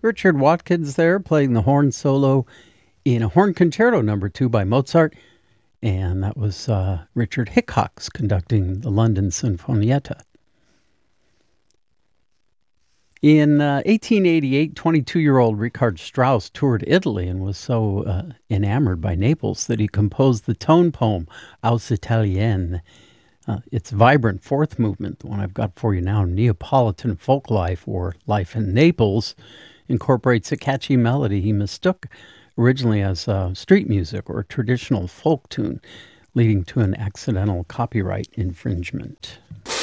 Richard Watkins there playing the horn solo in a horn concerto number 2 by Mozart. And that was Richard Hickox conducting the London Sinfonietta. In 1888, 22-year-old Richard Strauss toured Italy and was so enamored by Naples that he composed the tone poem Aus Italienne. Its vibrant fourth movement, the one I've got for you now, Neapolitan Folk Life, or Life in Naples, incorporates a catchy melody he mistook originally as street music or a traditional folk tune, leading to an accidental copyright infringement.